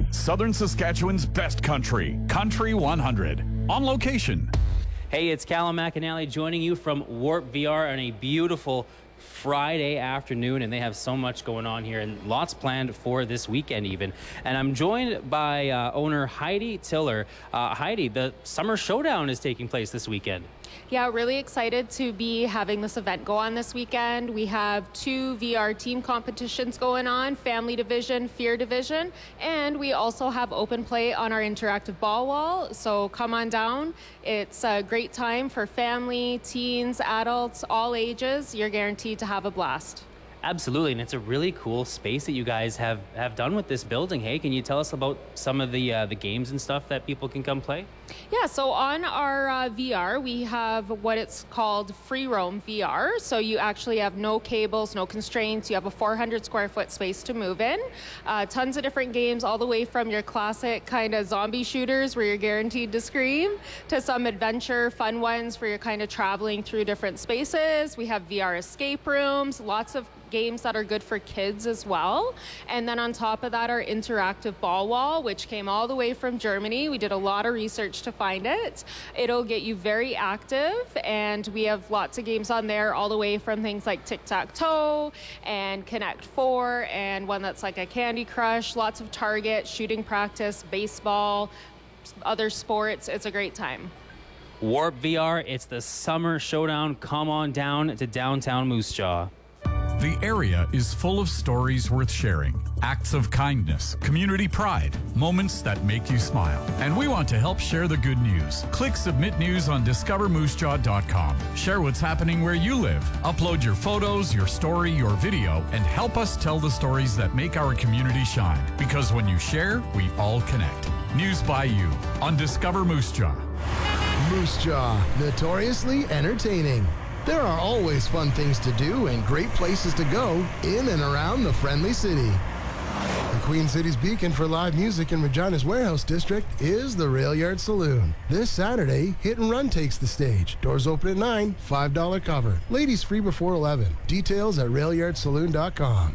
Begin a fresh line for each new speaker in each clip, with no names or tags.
Southern Saskatchewan's best country, Country 100. On location.
Hey, it's Callum McAnally joining you from Warp VR on a beautiful Friday afternoon, and they have so much going on here and lots planned for this weekend even. And I'm joined by owner Heidi Tiller. Heidi, the Summer Showdown is taking place this weekend.
Yeah, really excited to be having this event go on this weekend. We have 2 VR team competitions going on, Family Division, Fear Division, and we also have open play on our interactive ball wall. So come on down. It's a great time for family, teens, adults, all ages. You're guaranteed to have a blast.
Absolutely, and it's a really cool space that you guys have done with this building. Hey, can you tell us about some of the games and stuff that people can come play?
Yeah, so on our VR, we have what it's called free roam VR. So you actually have no cables, no constraints. You have a 400 square foot space to move in. Tons of different games, all the way from your classic kind of zombie shooters where you're guaranteed to scream, to some adventure fun ones where you're kind of traveling through different spaces. We have VR escape rooms, lots of games that are good for kids as well. And then on top of that, our interactive ball wall, which came all the way from Germany. We did a lot of research to find it. It'll get you very active, and we have lots of games on there, all the way from things like tic-tac-toe and Connect 4, and one that's like a Candy Crush, lots of target, shooting practice, baseball, other sports. It's a great time.
Warp VR, it's the Summer Showdown. Come on down to downtown Moose Jaw.
The area is full of stories worth sharing, acts of kindness, community pride, moments that make you smile. And we want to help share the good news. Click Submit News on discovermoosejaw.com. Share what's happening where you live. Upload your photos, your story, your video, and help us tell the stories that make our community shine. Because when you share, we all connect. News by you on Discover Moose Jaw.
Moose Jaw, notoriously entertaining. There are always fun things to do and great places to go in and around the friendly city. The Queen City's beacon for live music in Regina's Warehouse District is the Rail Yard Saloon. This Saturday, Hit and Run takes the stage. Doors open at 9, $5 cover. Ladies free before 11. Details at railyardsaloon.com.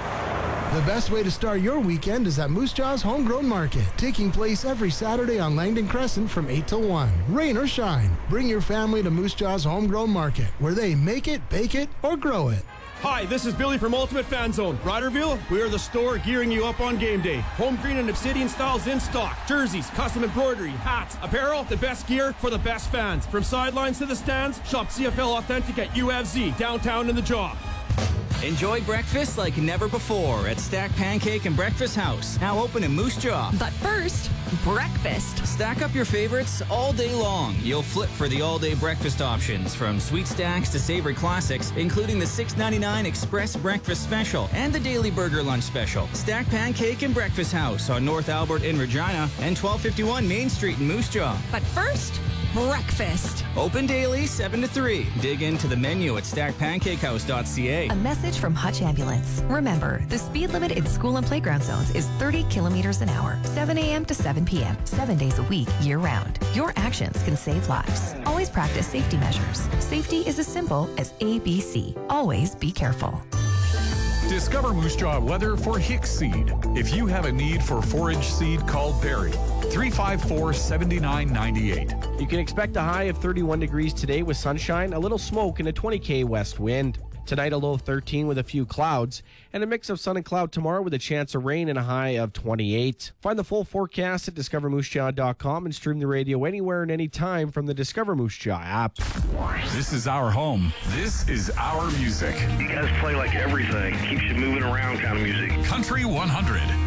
The best way to start your weekend is at Moose Jaw's Homegrown Market, taking place every Saturday on Langdon Crescent from 8 till 1. Rain or shine, bring your family to Moose Jaw's Homegrown Market, where they make it, bake it, or grow it.
Hi, this is Billy from Ultimate Fan Zone. Riderville, we are the store gearing you up on game day. Home green and Obsidian styles in stock. Jerseys, custom embroidery, hats, apparel, the best gear for the best fans. From sidelines to the stands, shop CFL Authentic at UFZ, downtown in the Jaw.
Enjoy breakfast like never before at Stack Pancake and Breakfast House, now open in Moose Jaw.
But first, breakfast.
Stack up your favorites all day long. You'll flip for the all-day breakfast options, from sweet stacks to savory classics, including the $6.99 Express Breakfast Special and the Daily Burger Lunch Special. Stack Pancake and Breakfast House on North Albert in Regina and 1251 Main Street in Moose Jaw.
But first, breakfast.
Open daily 7 to 3. Dig into the menu at stackpancakehouse.ca.
A message from Hutch Ambulance. Remember, the speed limit in school and playground zones is 30 kilometers an hour, 7 a.m. to 7 p.m., 7 days a week, year-round. Your actions can save lives. Always practice safety measures. Safety is as simple as ABC. Always be careful.
Discover Moose Jaw weather for Hicks Seed. If you have a need for forage seed, call Barry. 354-7998.
You can expect a high of 31 degrees today with sunshine, a little smoke, and a 20K west wind. Tonight, a low of 13 with a few clouds, and a mix of sun and cloud tomorrow with a chance of rain and a high of 28. Find the full forecast at discovermoosejaw.com and stream the radio anywhere and anytime from the Discover Moose Jaw app.
This is our home. This is our music.
You guys play like everything. Keeps you moving around kind of music.
Country 100.